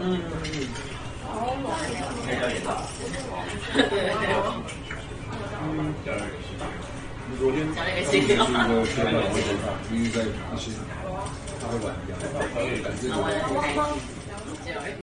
你昨天刚是一个学长会检查，因为在一些他会玩一样，感觉。